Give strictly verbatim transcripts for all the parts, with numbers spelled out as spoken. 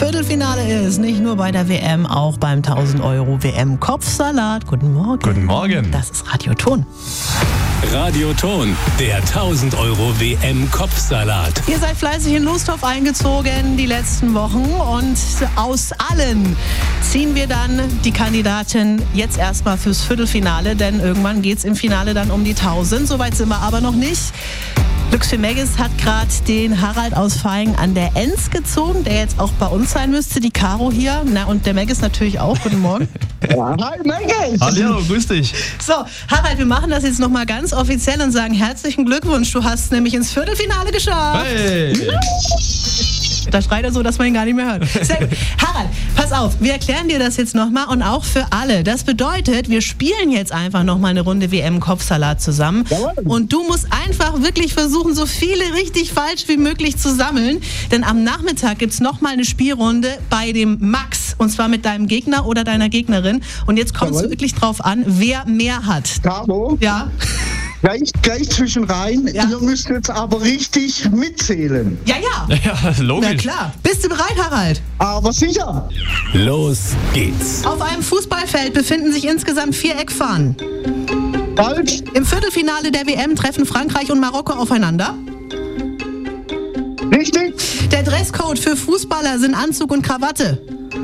Viertelfinale ist nicht nur bei der W M, auch beim tausend Euro W M-Kopfsalat. Guten Morgen. Guten Morgen. Das ist Radioton. Radioton, der tausend Euro W M-Kopfsalat. Ihr seid fleißig in Lusthof eingezogen die letzten Wochen und aus allen ziehen wir dann die Kandidaten jetzt erstmal fürs Viertelfinale, denn irgendwann geht es im Finale dann um die tausend. Soweit sind wir aber noch nicht. Lux für Maggis hat gerade den Harald aus Vaihingen an der Enz gezogen, der jetzt auch bei uns sein müsste. Die Caro hier, na und der Maggis natürlich auch. Guten Morgen. Ja, hi Maggis. Hallo, grüß dich. So, Harald, wir machen das jetzt nochmal ganz offiziell und sagen herzlichen Glückwunsch. Du hast nämlich ins Viertelfinale geschafft. Hey. Da schreit er so, dass man ihn gar nicht mehr hört. Sehr gut. Harald, pass auf, wir erklären dir das jetzt nochmal und auch für alle. Das bedeutet, wir spielen jetzt einfach nochmal eine Runde W M-Kopfsalat zusammen. Jawohl. Und du musst einfach wirklich versuchen, so viele richtig falsch wie möglich zu sammeln. Denn am Nachmittag gibt es nochmal eine Spielrunde bei dem Max. Und zwar mit deinem Gegner oder deiner Gegnerin. Und jetzt kommt es Jawohl. wirklich drauf an, wer mehr hat. Caro, Ja? gleich, gleich zwischen rein. Ja. Ihr müsst jetzt aber richtig mitzählen. Ja, ja. Ja, Na logisch. klar. Bist du bereit, Harald? Aber sicher. Los geht's. Auf einem Fußballfeld befinden sich insgesamt vier Eckfahnen. Falsch. Im Viertelfinale der W M treffen Frankreich und Marokko aufeinander. Richtig. Der Dresscode für Fußballer sind Anzug und Krawatte.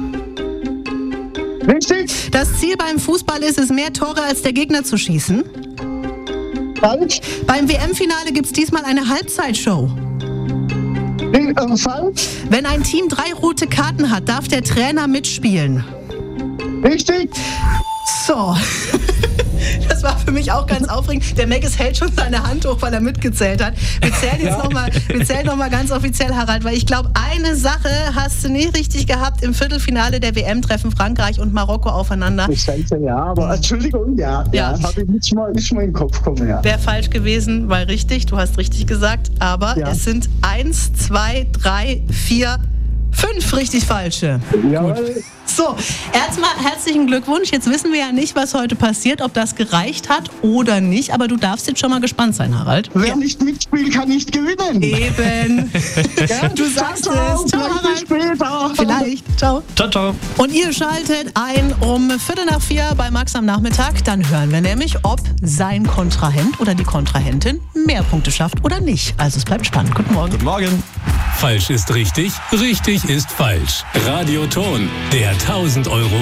Richtig. Das Ziel beim Fußball ist es, mehr Tore als der Gegner zu schießen. Falsch. Beim W M-Finale gibt es diesmal eine Halbzeitshow. Ri- äh, falsch. Wenn ein Team drei rote Karten hat, darf der Trainer mitspielen. Richtig. So. Das war für mich auch ganz aufregend. Der Maggis hält schon seine Hand hoch, weil er mitgezählt hat. Wir zählen jetzt nochmal noch mal ganz offiziell, Harald, weil ich glaube, eine Sache hast du nicht richtig gehabt. Im Viertelfinale der W M treffen Frankreich und Marokko aufeinander. Das heißt ja, aber Entschuldigung, ja. Ja. Ja, habe ich nicht mal, nicht mal in den Kopf gekommen, ja. Wäre falsch gewesen, weil richtig, du hast richtig gesagt. Aber Ja. es sind eins, zwei, drei, vier, fünf richtig falsche. Jawohl. So, erstmal herzlichen Glückwunsch. Jetzt wissen wir ja nicht, was heute passiert, ob das gereicht hat oder nicht. Aber du darfst jetzt schon mal gespannt sein, Harald. Wer nicht mitspielt, kann nicht gewinnen. Eben. Ja, Du sagst ciao, es. Ciao, ciao, Harald. bis später. Vielleicht. Ciao. Ciao, ciao. Und ihr schaltet ein um Viertel nach vier bei Max am Nachmittag. Dann hören wir nämlich, ob sein Kontrahent oder die Kontrahentin mehr Punkte schafft oder nicht. Also es bleibt spannend. Guten Morgen. Guten Morgen. Falsch ist richtig, richtig ist falsch. Radioton, der tausend Euro